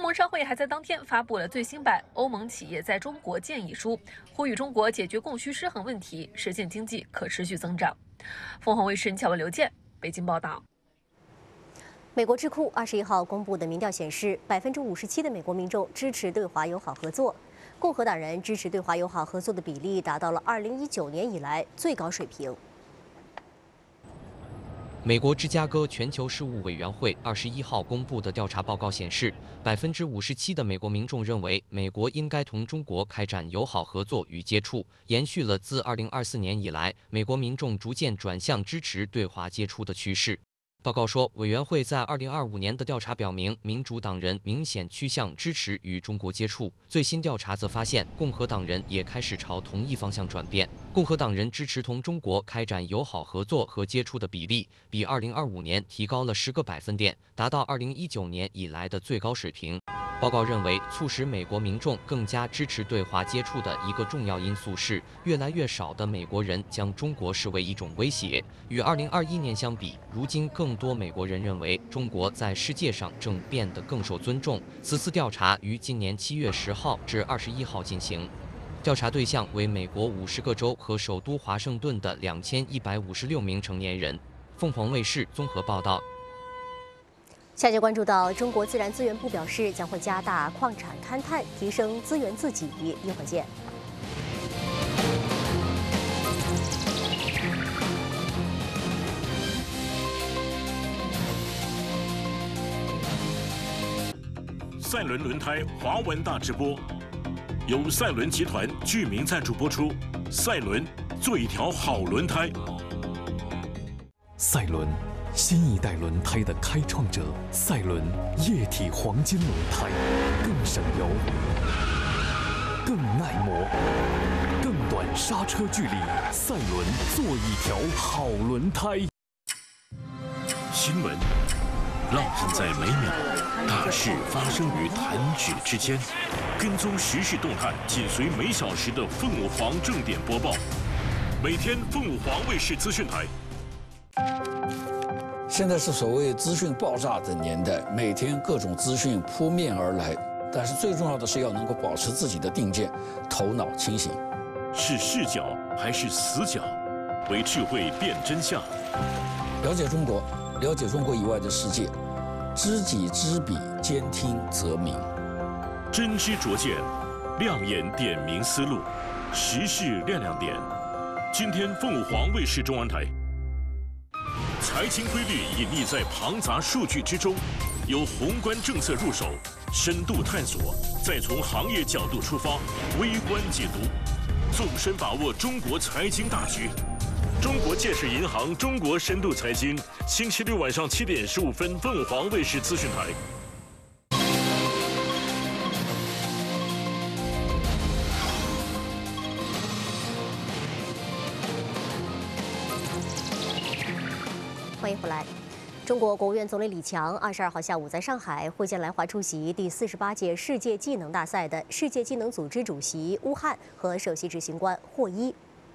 盟商会还在当天发布了最新版《欧盟企业在中国建议书》，呼吁中国解决供需失衡问题，实现经济可持续增长。凤凰卫视乔文、刘健北京报道。 美国智库21号公布的民调显示，57%的美国民众支持对华友好合作，共和党人支持对华友好合作的比例达到了2019年以来最高水平。 美国芝加哥全球事务委员会21号公布的调查报告显示，57%的美国民众认为美国应该同中国开展友好合作与接触，延续了自2024年以来美国民众逐渐转向支持对华接触的趋势。报告说，委员会在2025年的调查表明，民主党人明显趋向支持与中国接触。最新调查则发现，共和党人也开始朝同一方向转变。共和党人支持同中国开展友好合作和接触的比例，比2025年提高了10个百分点，达到2019年以来的最高水平。报告认为，促使美国民众更加支持对华接触的一个重要因素是，越来越少的美国人将中国视为一种威胁。与2021年相比，如今更多美国人认为中国在世界上正变得更受尊重。此次调查于今年7月10号至21号进行，调查对象为美国50个州和首都华盛顿的2156名成年人。凤凰卫视综合报道。 下节关注到，中国自然资源部表示将会加大矿产勘探，提升资源自给。一会儿见。 赛伦轮胎华文大直播，由赛伦集团居民赞助播出。赛伦做一条好轮胎。 赛伦。新一代轮胎的开创者，赛伦液体黄金轮胎，更省油、更耐磨、更短刹车距离。赛伦做一条好轮胎。 新闻浪漫在每秒，大事发生于弹指之间。跟踪时事动态，紧随每小时的凤凰正点播报。每天凤凰卫视资讯台。 现在是所谓资讯爆炸的年代，每天各种资讯扑面而来，但是最重要的是要能够保持自己的定见，头脑清醒。 是视角还是死角？为智慧辨真相。 了解中国，了解中国以外的世界，知己知彼，兼听则明。 真知灼见，亮眼点明思路，时事亮亮点。今天凤凰卫视中文台。财经规律隐匿在庞杂数据之中，由宏观政策入手，深度探索，再从行业角度出发，微观解读，纵深把握中国财经大局。中国建设银行中国深度财经，星期六晚上7点15分，凤凰卫视资讯台。 欢迎回来。中国国务院总理李强22号下午在上海会见来华出席第48届世界技能大赛的世界技能组织主席乌汉和首席执行官霍伊。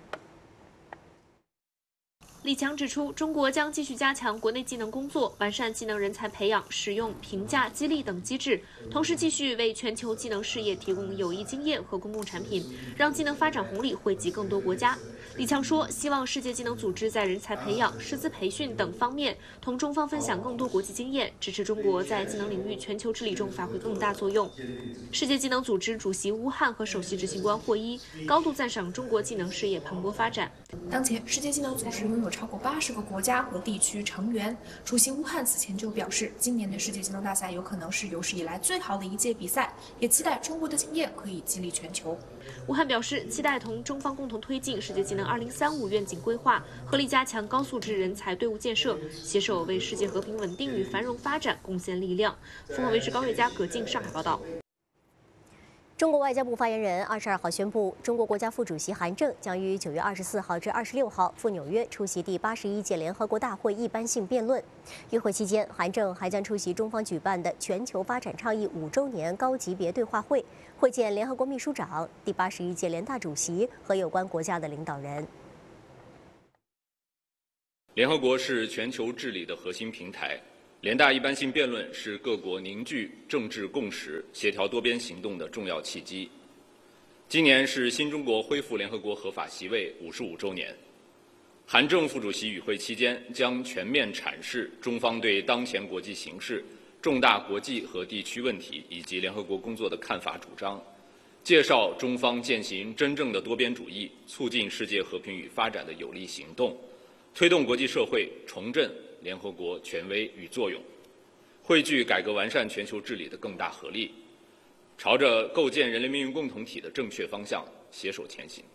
李强指出，中国将继续加强国内技能工作，完善技能人才培养、使用、评价、激励等机制，同时继续为全球技能事业提供有益经验和公共产品，让技能发展红利惠及更多国家。李强说，希望世界技能组织在人才培养、师资培训等方面同中方分享更多国际经验，支持中国在技能领域全球治理中发挥更大作用。世界技能组织主席乌汉和首席执行官霍伊高度赞赏中国技能事业蓬勃发展。 当前，世界技能组织拥有超过80个国家和地区成员。主席乌汉此前就表示，今年的世界技能大赛有可能是有史以来最好的一届比赛，也期待中国的经验可以激励全球。 乌汉表示，期待同中方共同推进世界技能2035愿景规划，合力加强高素质人才队伍建设，携手为世界和平稳定与繁荣发展贡献力量。凤凰卫视高瑞佳、葛静上海报道。 中国外交部发言人22号宣布，中国国家副主席韩正将于9月24号至26号赴纽约出席第81届联合国大会一般性辩论。与会期间，韩正还将出席中方举办的全球发展倡议5周年高级别对话会，会见联合国秘书长、第81届联大主席和有关国家的领导人。 联合国是全球治理的核心平台， 联大一般性辩论是各国凝聚政治共识、协调多边行动的重要契机。今年是新中国恢复联合国合法席位55周年。韩正副主席与会期间将全面阐释中方对当前国际形势、重大国际和地区问题以及联合国工作的看法主张，介绍中方践行真正的多边主义、促进世界和平与发展的有力行动，推动国际社会重振联合国权威与作用，汇聚改革完善全球治理的更大合力，朝着构建人类命运共同体的正确方向携手前行。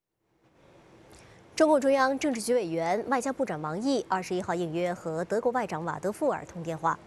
中共中央政治局委员、外交部长王毅21号应约和德国外长瓦德富尔通电话。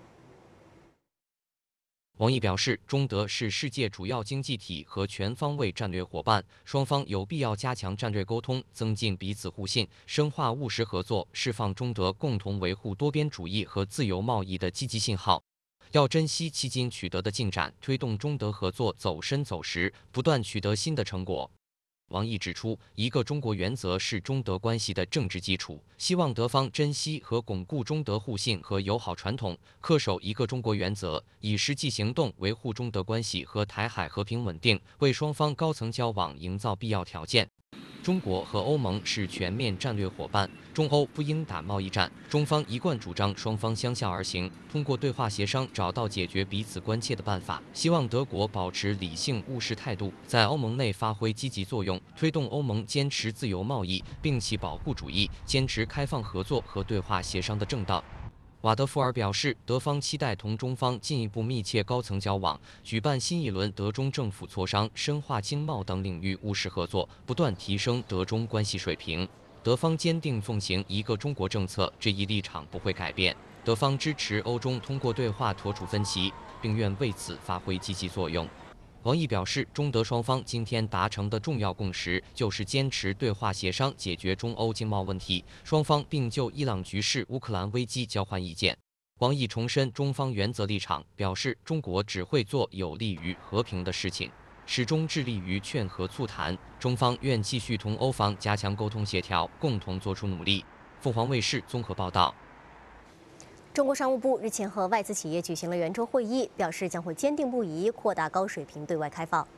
王毅表示，中德是世界主要经济体和全方位战略伙伴，双方有必要加强战略沟通，增进彼此互信，深化务实合作，释放中德共同维护多边主义和自由贸易的积极信号。要珍惜迄今取得的进展，推动中德合作走深走实，不断取得新的成果。王毅指出，一个中国原则是中德关系的政治基础，希望德方珍惜和巩固中德互信和友好传统，恪守一个中国原则，以实际行动维护中德关系和台海和平稳定，为双方高层交往营造必要条件。中国和欧盟是全面战略伙伴，中欧不应打贸易战。中方一贯主张双方相向而行，通过对话协商找到解决彼此关切的办法。希望德国保持理性务实态度，在欧盟内发挥积极作用，推动欧盟坚持自由贸易，摒弃保护主义，坚持开放合作和对话协商的正道。瓦德富尔表示，德方期待同中方进一步密切高层交往，举办新一轮德中政府磋商，深化经贸等领域务实合作，不断提升德中关系水平。德方坚定奉行一个中国政策，这一立场不会改变。德方支持欧中通过对话妥处分歧，并愿为此发挥积极作用。王毅表示，中德双方今天达成的重要共识就是坚持对话协商解决中欧经贸问题，双方并就伊朗局势、乌克兰危机交换意见。王毅重申中方原则立场，表示中国只会做有利于和平的事情，始终致力于劝和促谈。中方愿继续同欧方加强沟通协调，共同做出努力。凤凰卫视综合报道。 中国商务部日前和外资企业举行了圆桌会议，表示将会坚定不移扩大高水平对外开放。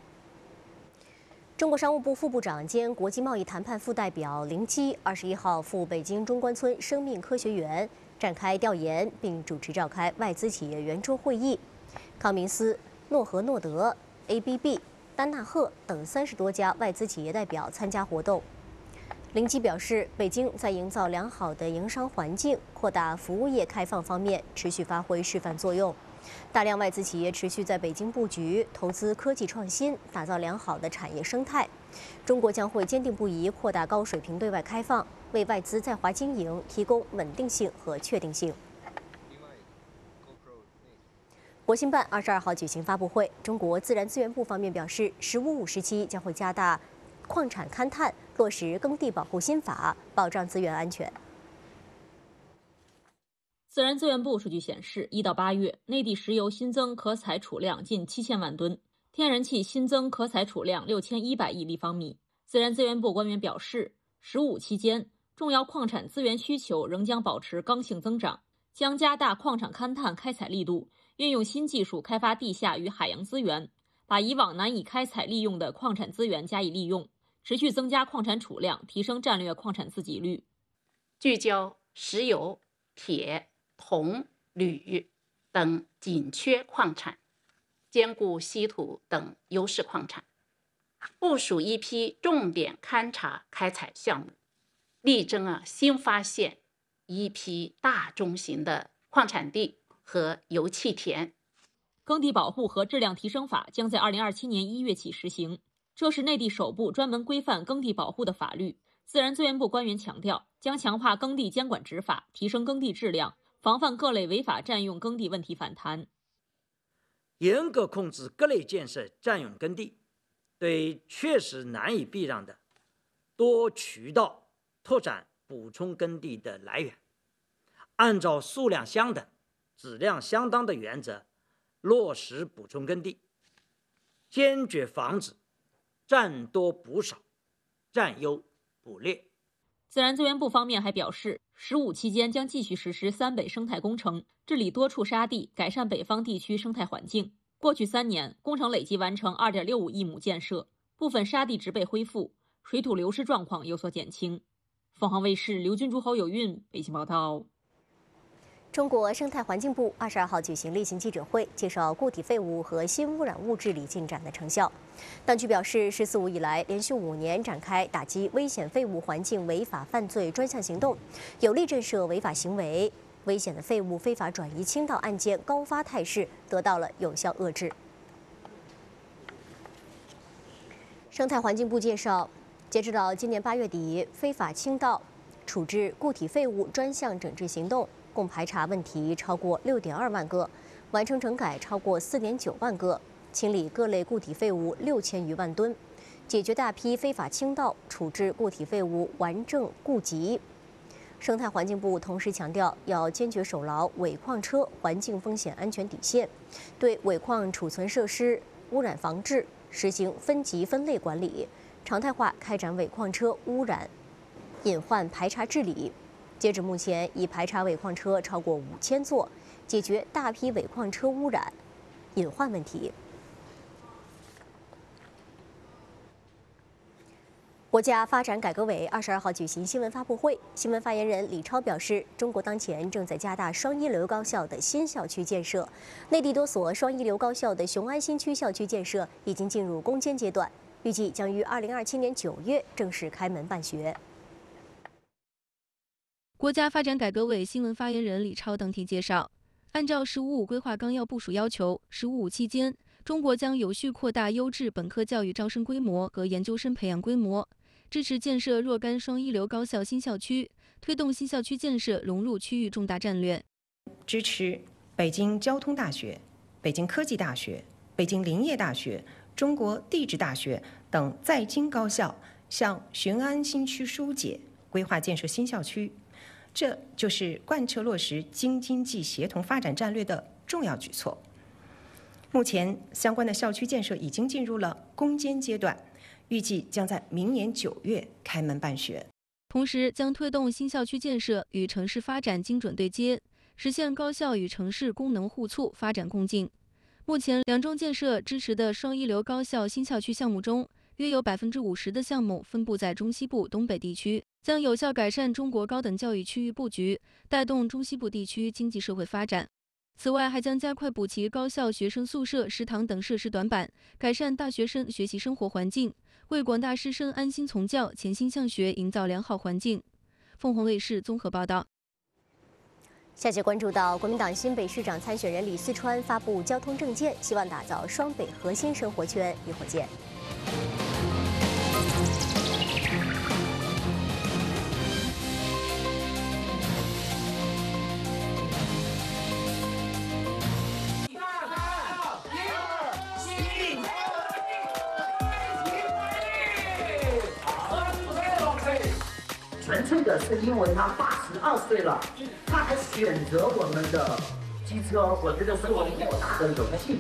中国商务部副部长兼国际贸易谈判副代表林基21号赴北京中关村生命科学园展开调研，并主持召开外资企业圆桌会议。康明斯、诺和诺德、ABB、丹纳赫等30多家外资企业代表参加活动。林基表示，北京在营造良好的营商环境、扩大服务业开放方面持续发挥示范作用。大量外资企业持续在北京布局、投资科技创新，打造良好的产业生态。中国将会坚定不移扩大高水平对外开放，为外资在华经营提供稳定性和确定性。国新办22号举行发布会，中国自然资源部方面表示，“15+5”时期将会加大矿产勘探，落实耕地保护新法，保障资源安全。 自然资源部数据显示，1到8月，内地石油新增可采储量近7000万吨，天然气新增可采储量6100亿立方米。自然资源部官员表示，“15”期间，重要矿产资源需求仍将保持刚性增长，将加大矿产勘探开采力度，运用新技术开发地下与海洋资源，把以往难以开采利用的矿产资源加以利用，持续增加矿产储量，提升战略矿产自给率。 聚焦石油、铁、铜、铝等紧缺矿产，兼顾稀土等优势矿产，部署一批重点勘察开采项目，力争新发现一批大中型的矿产地和油气田。 耕地保护和质量提升法将在2027年1月起实行，这是内地首部专门规范耕地保护的法律。自然资源部官员强调，将强化耕地监管执法，提升耕地质量，防范各类违法占用耕地问题反弹。 严格控制各类建设占用耕地，对确实难以避让的多渠道拓展补充耕地的来源，按照数量相等、质量相当的原则落实补充耕地，坚决防止占多补少、占优补劣。 自然资源部方面还表示 “15期间将继续实施三北生态工程，治理多处沙地，改善北方地区生态环境。过去3年，工程累计完成2.65亿亩建设，部分沙地植被恢复，水土流失状况有所减轻。凤凰卫视刘军珠、侯有韵北京报道。 中国生态环境部22号举行例行记者会，介绍固体废物和新污染物治理进展的成效。当局表示，“十四五”以来，连续5年展开打击危险废物环境违法犯罪专项行动，有力震慑违法行为，危险的废物非法转移倾倒案件高发态势得到了有效遏制。生态环境部介绍，截止到今年8月底，非法倾倒处置固体废物专项整治行动共排查问题超过6.2万个，完成整改超过4.9万个，清理各类固体废物6000余万吨，解决大批非法倾倒处置固体废物顽症痼疾。生态环境部同时强调，要坚决守牢尾矿车环境风险安全底线，对尾矿储存设施污染防治实行分级分类管理，常态化开展尾矿车污染隐患排查治理。截止目前，已排查尾矿车超过5000座，解决大批尾矿车污染隐患问题。国家发展改革委22号举行新闻发布会，新闻发言人李超表示，中国当前正在加大双一流高校的新校区建设，内地多所双一流高校的雄安新区校区建设已经进入攻坚阶段，预计将于2027年9月正式开门办学。 国家发展改革委新闻发言人李超当天介绍，按照“十五五”规划纲要部署要求，“15五”期间，中国将有序扩大优质本科教育招生规模和研究生培养规模，支持建设若干双一流高校新校区，推动新校区建设融入区域重大战略。 支持北京交通大学、北京科技大学、北京林业大学、中国地质大学等在京高校向雄安新区疏解，规划建设新校区。这就是贯彻落实京津冀协同发展战略的重要举措。目前，相关的校区建设已经进入了攻坚阶段，预计将在明年9月开门办学。 同时，将推动新校区建设与城市发展精准对接，实现高校与城市功能互促、发展共进。目前，两中建设支持的双一流高校新校区项目中，约有50%的项目分布在中西部、东北地区，将有效改善中国高等教育区域布局，带动中西部地区经济社会发展。此外，还将加快补齐高校学生宿舍、食堂等设施短板，改善大学生学习生活环境，为广大师生安心从教、潜心向学营造良好环境。凤凰卫视综合报道。 下节关注到国民党新北市长参选人李四川发布交通政见，希望打造双北核心生活圈。一会儿见。 纯粹的是因为他82岁了，他还选择我们的机车，我觉得是我们莫大的荣幸。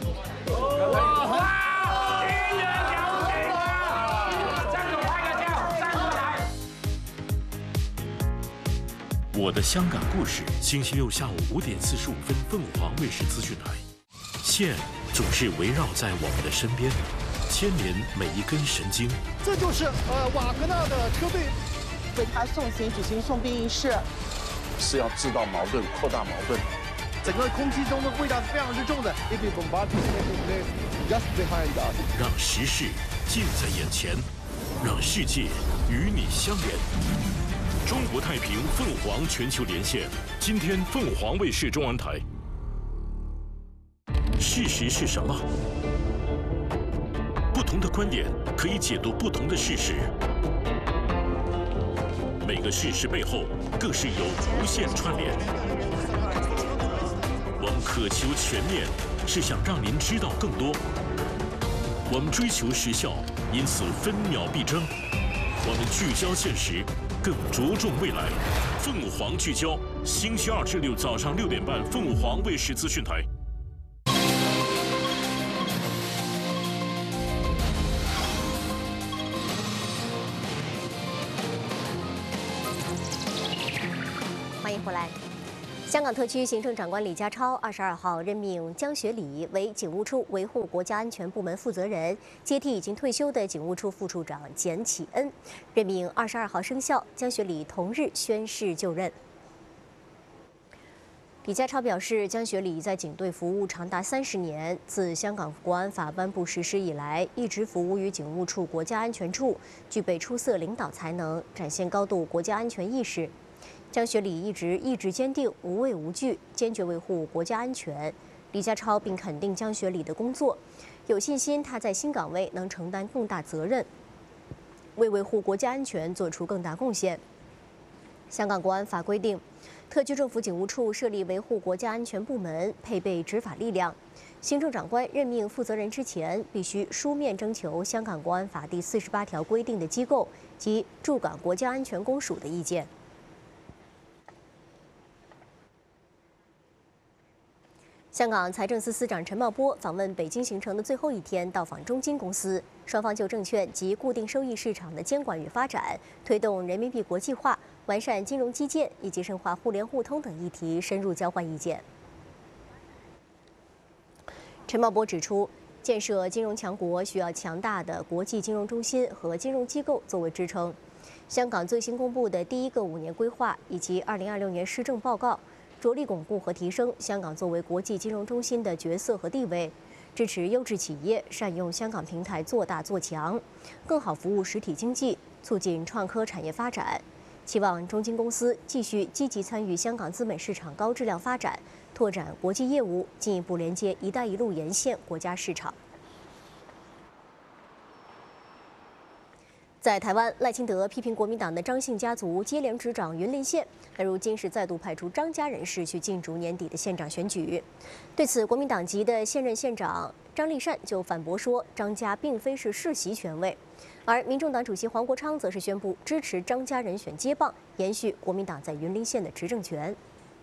我的香港故事，星期六下午5点45分，凤凰卫视资讯台。线总是围绕在我们的身边，牵连每一根神经。 这就是瓦格纳的车队。 为他送行举行送殡仪式， 是要制造矛盾、扩大矛盾。 整个空气中的味道是非常之重的。 让时事近在眼前，让世界与你相连。中国太平凤凰全球连线，今天凤凰卫视中文台。事实是什么？不同的观点可以解读不同的事实。每个事实背后更是有无限串联。我们渴求全面，是想让您知道更多。我们追求时效，因此分秒必争。我们聚焦现实，更着重未来。凤凰聚焦，星期2至6早上6点半，凤凰卫视资讯台。 波兰。香港特区行政长官李家超22号任命江学礼为警务处维护国家安全部门负责人，接替已经退休的警务处副处长简启恩。任命22号生效，江学礼同日宣誓就任。李家超表示，江学礼在警队服务长达30年，自香港国安法颁布实施以来，一直服务于警务处国家安全处，具备出色领导才能，展现高度国家安全意识。江学礼一直意志坚定，无畏无惧，坚决维护国家安全。李家超并肯定江学礼的工作，有信心他在新岗位能承担更大责任，为维护国家安全做出更大贡献。香港国安法规定，特区政府警务处设立维护国家安全部门，配备执法力量。行政长官任命负责人之前，必须书面征求香港国安法第48条规定的机构及驻港国家安全公署的意见。香港财政司司长陈茂波访问北京行程的最后一天，到访中金公司，双方就证券及固定收益市场的监管与发展、推动人民币国际化、完善金融基建以及深化互联互通等议题深入交换意见。陈茂波指出，建设金融强国需要强大的国际金融中心和金融机构作为支撑。香港最新公布的第一个5年规划以及2026年施政报告，着力巩固和提升香港作为国际金融中心的角色和地位，支持优质企业善用香港平台做大做强，更好服务实体经济，促进创科产业发展。期望中金公司继续积极参与香港资本市场高质量发展，拓展国际业务，进一步连接“一带一路”沿线国家市场。在台湾，赖清德批评国民党的张姓家族接连执掌云林县，而如今是再度派出张家人士去竞逐年底的县长选举。对此，国民党籍的现任县长张丽善就反驳说，张家并非是世袭权位。而民众党主席黄国昌则是宣布支持张家人选接棒，延续国民党在云林县的执政权。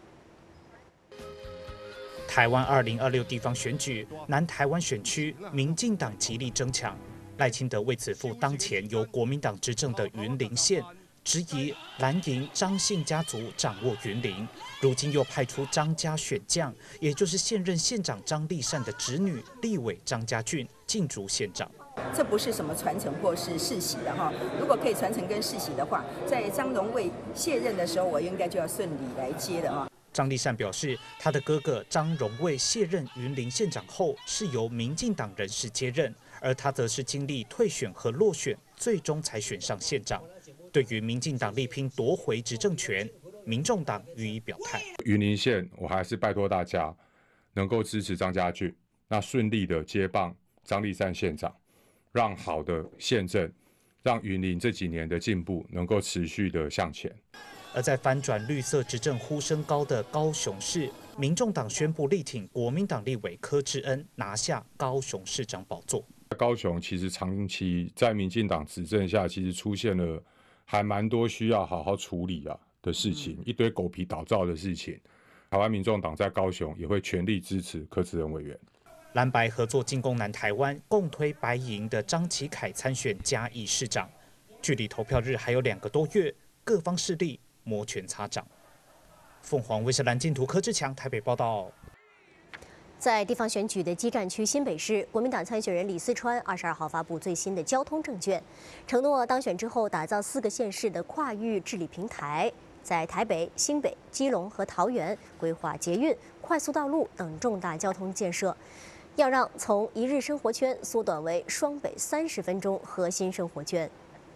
台湾2026地方选举，南台湾选区，民进党极力争抢。赖清德为此赴当前由国民党执政的云林县，质疑蓝营张姓家族掌握云林，如今又派出张家选将，也就是现任县长张丽善的侄女立委张家俊竞逐县长。 这不是什么传承或是世袭的哈，如果可以传承跟世袭的话，在张荣卫卸任的时候，我应该就要顺利来接的哈。 张丽善表示，他的哥哥张荣卫卸任云林县长后，是由民进党人士接任，而他则是经历退选和落选，最终才选上县长。对于民进党力拼夺回执政权，民众党予以表态。 云林县，我还是拜托大家能够支持张家俊，那顺利的接棒张丽善县长，让好的县政，让云林这几年的进步能够持续的向前。 而在翻转绿色执政呼声高的高雄市，民众党宣布力挺国民党立委柯志恩拿下高雄市长宝座。 高雄其实长期在民进党执政下，其实出现了还蛮多需要好好处理的事情，一堆狗皮倒灶的事情。台湾民众党在高雄也会全力支持柯志恩委员。 蓝白合作进攻南台湾，共推白营的张启凯参选嘉义市长。距离投票日还有2个多月，各方势力摩拳擦掌。凤凰卫视蓝镜图柯志强台北报道。 在地方选举的基战区新北市，国民党参选人李四川22号发布最新的交通政见，承诺当选之后打造4个县市的跨域治理平台，在台北、新北、基隆和桃园规划捷运、快速道路等重大交通建设，要让从一日生活圈缩短为双北30分钟核心生活圈。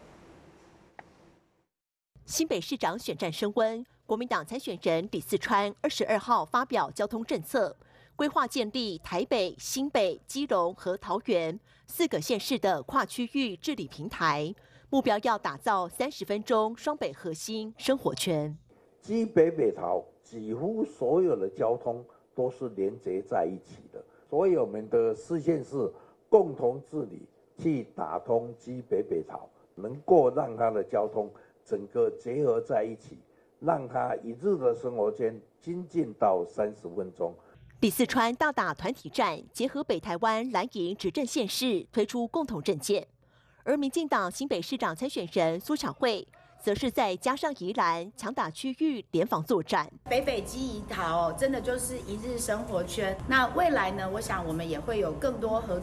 新北市长选战升温，国民党参选人李四川22号发表交通政策，规划建立台北、新北、基隆和桃园4个县市的跨区域治理平台，目标要打造30分钟双北核心生活圈。 基北北桃几乎所有的交通都是连接在一起的，所以我们的4县市共同治理，去打通基北北桃，能够让它的交通整个结合在一起，让它一日的生活圈精进到30分钟。 李四川大打团体战，结合北台湾蓝营执政县市推出共同政见。而民进党新北市长参选人苏巧慧则是在加上宜兰强打区域联防作战。 北基宜桃真的就是一日生活圈。那未来呢，我想我们也会有更多合作。